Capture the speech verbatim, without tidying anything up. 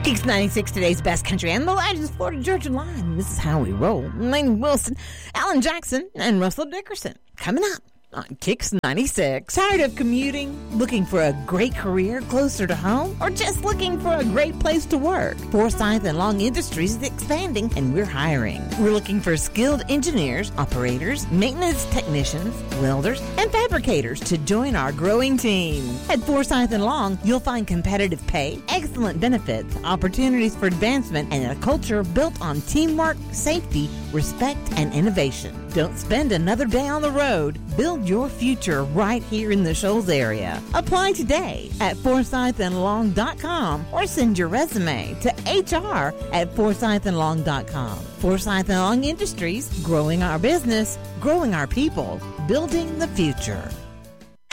Kicks ninety-six, today's best country and the largest Florida Georgia line. This is how we roll. Lane Wilson, Alan Jackson, and Russell Dickerson. Coming up on Kicks ninety-six. Tired of commuting? Looking for a great career closer to home? Or just looking for a great place to work? Forsyth and Long Industries is expanding, and we're hiring. We're looking for skilled engineers, operators, maintenance technicians, welders, and fabricators to join our growing team. At Forsyth and Long, you'll find competitive pay, excellent benefits, opportunities for advancement, and a culture built on teamwork, safety, respect, and innovation. Don't spend another day on the road. Build your future right here in the Shoals area. Apply today at forsyth and long dot com or send your resume to H R at forsyth and long dot com. Forsyth and Long Industries, growing our business, growing our people, building the future.